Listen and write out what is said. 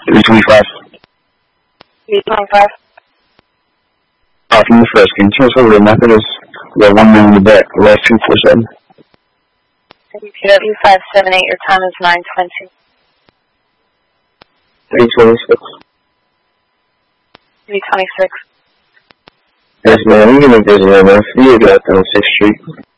325. 325. From the first, can you tell us over the method is? We got 1 man in the back, the last 247. UPW 578, your time is 9:20. 326. 326. Yes, ma'am, I'm going to visit him. I see you got on 6th Street.